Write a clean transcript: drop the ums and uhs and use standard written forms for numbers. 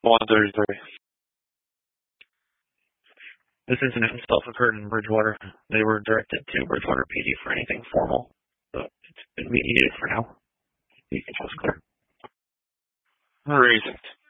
133. This incident itself occurred in Bridgewater. They were directed to Bridgewater PD for anything formal, but it's been mediated for now. You can just clear. Raising.